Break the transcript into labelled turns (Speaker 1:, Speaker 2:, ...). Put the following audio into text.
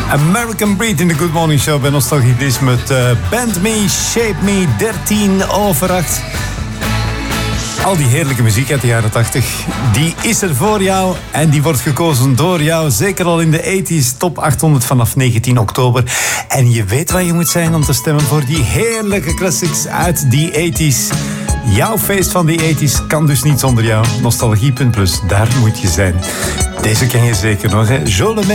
Speaker 1: American Breed in de Good Morning Show bij Nostalgie Dis met Bend Me, Shape Me, 13:08. Al die heerlijke muziek uit de jaren 80, die is er voor jou en die wordt gekozen door jou. Zeker al in de 80s, top 800 vanaf 19 oktober. En je weet waar je moet zijn om te stemmen voor die heerlijke classics uit die 80s. Jouw feest van die 80s kan dus niet zonder jou. Nostalgie.plus, daar moet je zijn. Deze ken je zeker nog, hè?